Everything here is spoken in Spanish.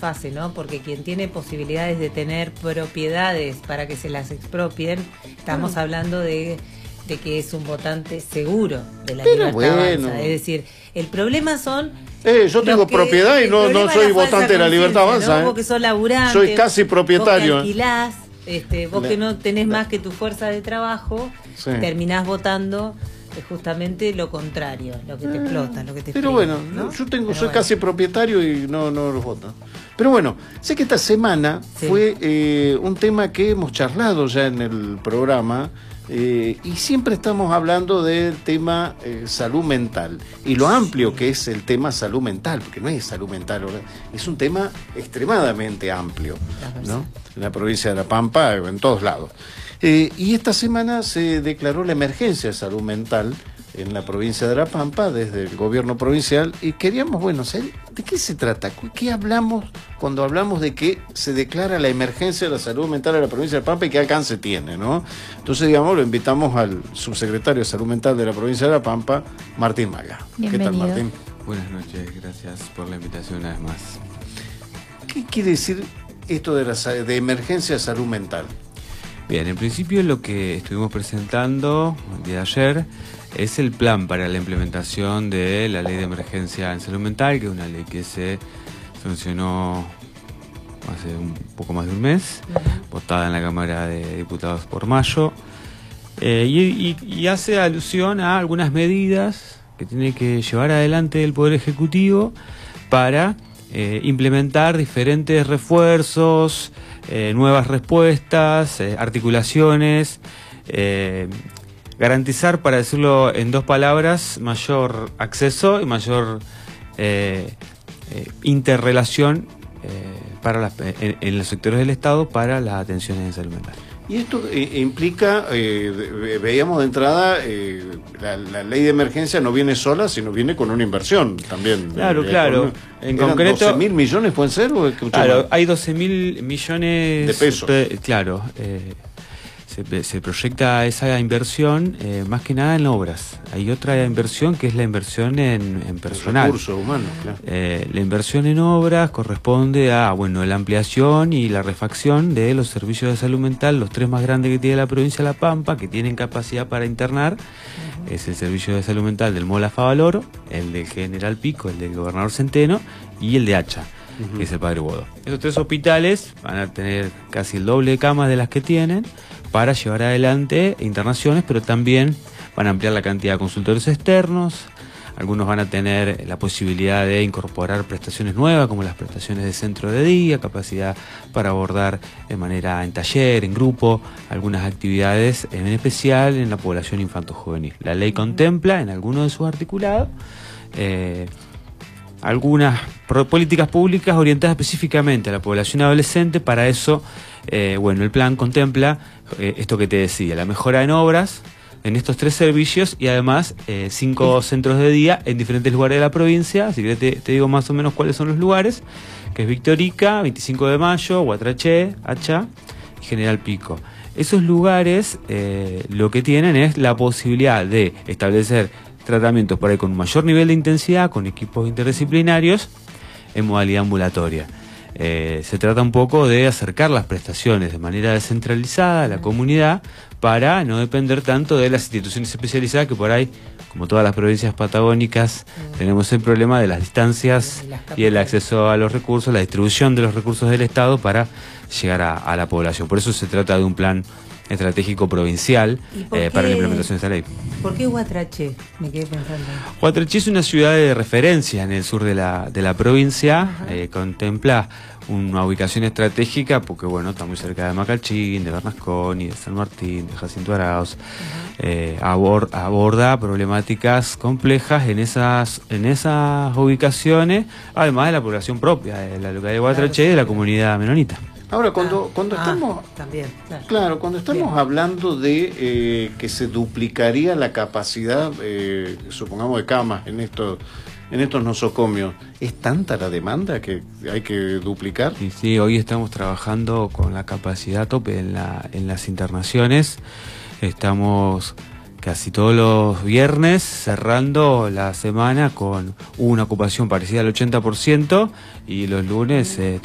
fácil, ¿no? Porque quien tiene posibilidades de tener propiedades para que se las expropien, estamos hablando de que es un votante seguro de la Libertad Avanza. Es decir, el problema son... yo tengo propiedad y no soy votante de la Libertad Avanza. ¿no? Vos que sos laburante, soy casi propietario. Vos que alquilás, vos que no tenés más que tu fuerza de trabajo, terminás votando justamente lo contrario, lo que te explota, lo que te Pero exprime, bueno, ¿no? soy casi propietario y no los voto. Pero bueno, sé que esta semana fue un tema que hemos charlado ya en el programa, y siempre estamos hablando del tema salud mental y lo amplio que es el tema salud mental, porque no es salud mental, es un tema extremadamente amplio, ¿no? En la provincia de La Pampa, en todos lados. Y esta semana se declaró la emergencia de salud mental en la provincia de La Pampa desde el gobierno provincial, y queríamos, ¿de qué se trata? ¿Qué hablamos cuando hablamos de que se declara la emergencia de la salud mental en la provincia de La Pampa y qué alcance tiene, ¿no? Entonces, digamos, lo invitamos al subsecretario de Salud Mental de la provincia de La Pampa, Martín Maga. Bienvenido. ¿Qué tal, Martín? Buenas noches, gracias por la invitación una vez más. ¿Qué quiere decir esto de emergencia de salud mental? Bien, en principio lo que estuvimos presentando el día de ayer es el plan para la implementación de la ley de emergencia en salud mental, que es una ley que se sancionó hace un poco más de un mes, votada en la Cámara de Diputados por mayo, y hace alusión a algunas medidas que tiene que llevar adelante el Poder Ejecutivo para implementar diferentes refuerzos, nuevas respuestas, articulaciones, garantizar, para decirlo en dos palabras, mayor acceso y mayor interrelación en los sectores del Estado para las atenciones en salud mental. Y esto implica, veíamos de entrada, la ley de emergencia no viene sola, sino viene con una inversión también. Claro. En concreto, 12.000 millones pueden ser. Claro, hay 12.000 millones de pesos. Claro, se proyecta esa inversión más que nada en obras. Hay otra inversión que es la inversión en personal. Recursos humanos, claro. La inversión en obras corresponde a la ampliación y la refacción de los servicios de salud mental, los tres más grandes que tiene la provincia de La Pampa, que tienen capacidad para internar. Es el servicio de salud mental del Mola Favaloro, el del General Pico, el del Gobernador Centeno y el de Hacha, que es el Padre Bodo. Esos tres hospitales van a tener casi el doble de camas de las que tienen para llevar adelante internaciones, pero también van a ampliar la cantidad de consultores externos. Algunos van a tener la posibilidad de incorporar prestaciones nuevas, como las prestaciones de centro de día, capacidad para abordar de manera en taller, en grupo, algunas actividades, en especial en la población infanto-juvenil. La ley contempla en algunos de sus articulados algunas políticas públicas orientadas específicamente a la población adolescente. Para eso, el plan contempla esto que te decía, la mejora en obras en estos tres servicios y además 5 centros de día en diferentes lugares de la provincia. Así que te digo más o menos cuáles son los lugares, que es Victorica, 25 de Mayo, Guatraché, Hacha y General Pico. Esos lugares lo que tienen es la posibilidad de establecer tratamientos por ahí con un mayor nivel de intensidad, con equipos interdisciplinarios en modalidad ambulatoria. Se trata un poco de acercar las prestaciones de manera descentralizada a la comunidad para no depender tanto de las instituciones especializadas, que por ahí, como todas las provincias patagónicas, tenemos el problema de las distancias y el acceso a los recursos, la distribución de los recursos del Estado para llegar a la población. Por eso se trata de un plan estratégico provincial para la implementación de esta ley. ¿Por qué Guatraché? Me quedé pensando. Guatraché es una ciudad de referencia en el sur de la provincia. Contempla una ubicación estratégica porque está muy cerca de Macachín, de Bernasconi, de San Martín, de Jacinto Arauz. Aborda problemáticas complejas en esas ubicaciones, además de la población propia de la localidad de Guatraché y de la comunidad menonita. Ahora, cuando estamos también, cuando estamos hablando de que se duplicaría la capacidad, supongamos, de camas en estos nosocomios, ¿es tanta la demanda que hay que duplicar? Sí, hoy estamos trabajando con la capacidad a tope en las internaciones. Estamos casi todos los viernes cerrando la semana con una ocupación parecida al 80%, y los lunes